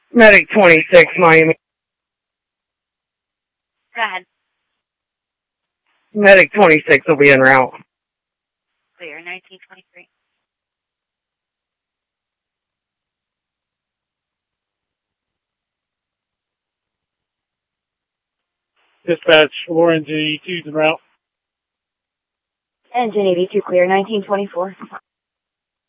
Medic 26, Miami. Go ahead. Medic 26 will be en route. Clear, 1923. Dispatch, 4 Engine 82's en route. Engine 82 clear, 1924.